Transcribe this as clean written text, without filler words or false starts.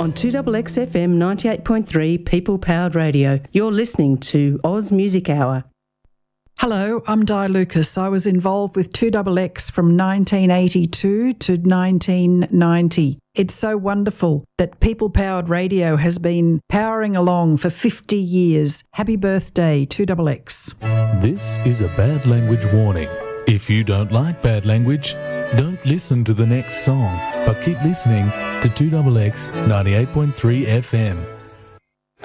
On 2XXFM 98.3 People Powered Radio, you're listening to Oz Music Hour. Hello, I'm Di Lucas. I was involved with 2XX from 1982 to 1990. It's so wonderful that People Powered Radio has been powering along for 50 years. Happy birthday, 2XX. This is a bad language warning. If you don't like bad language, don't listen to the next song, but keep listening to 2XX 98.3 FM.